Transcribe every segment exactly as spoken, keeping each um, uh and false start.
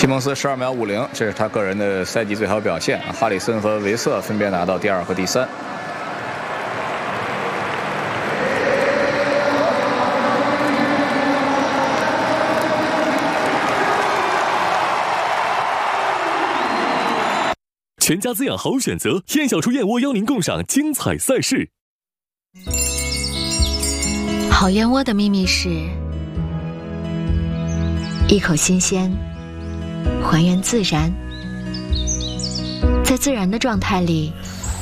西蒙斯十二秒五零，这是他个人的赛季最好表现。哈里森和维瑟分别拿到第二和第三。 全家滋养好选择，燕小厨燕窝邀您共赏精彩赛事。 好燕窝的秘密是一口新鲜，还原自然，在自然的状态里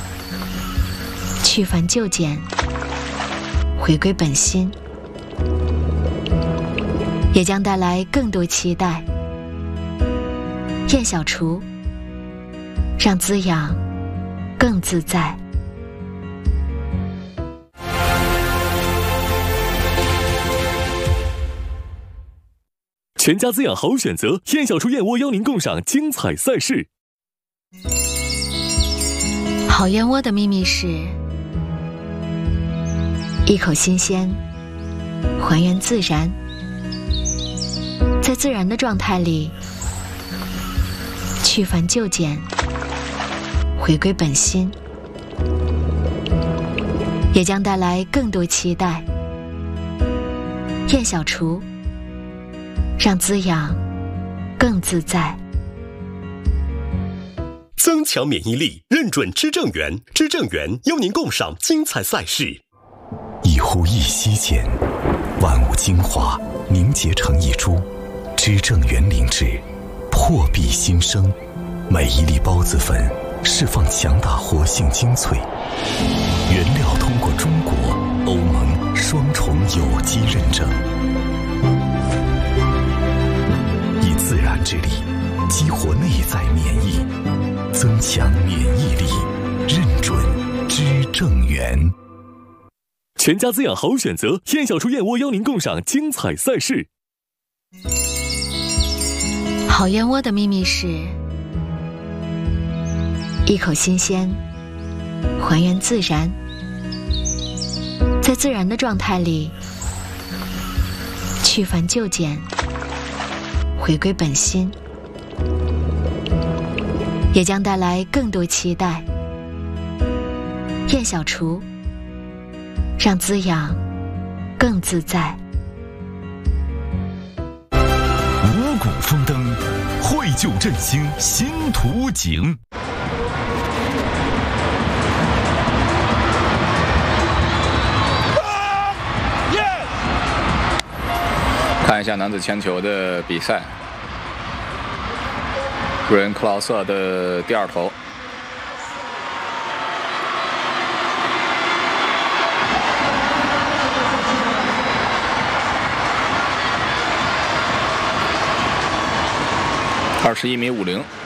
去繁就简，回归本心，也将带来更多期待。燕小厨，让滋养更自在。 全家滋养好选择，燕小厨燕窝邀您共赏精彩赛事。 好燕窝的秘密是一口新鲜，还原自然，在自然的状态里去繁就简，回归本心，也将带来更多期待。燕小厨，让滋养更自在。 增强免疫力，认准知正源，知正源邀您共赏精彩赛事。 一呼一吸间，万物精华凝结成一株，知正源灵芝破壁新生，每一粒孢子粉释放强大活性精粹，原料通过中国、欧盟双重有机认证，以自然之力激活内在免疫，增强免疫力，认准知正源。 全家滋养好选择，燕小厨燕窝邀您共赏精彩赛事。 好燕窝的秘密是一口新鲜，还原自然，在自然的状态里去繁就简，回归本心，也将带来更多期待。燕小厨，让滋养更自在。 五谷丰登，绘就振兴新图景。 看一下男子铅球的比赛，瑞恩·克劳瑟的第二投。二十一米五零。